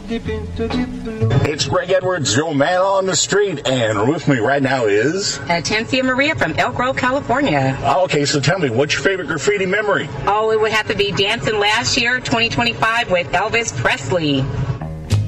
It's Greg Edwards, your man on the street, and with me right now is... Tancia Maria from Elk Grove, California. Okay, so tell me, what's your favorite graffiti memory? Oh, it would have to be Dancing Last Year, 2025, with Elvis Presley.